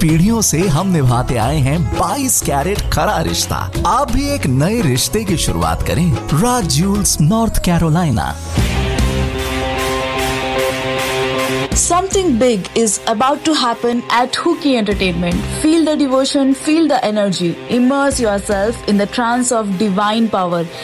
पीढ़ियों से हम निभाते आए हैं 22 कैरेट खरा रिश्ता। आप भी एक नए रिश्ते की शुरुआत करें राज Jules, north Carolina. Something big is about to happen at Hookie Entertainment. Feel the devotion, feel the energy. Immerse yourself in the trance of divine power.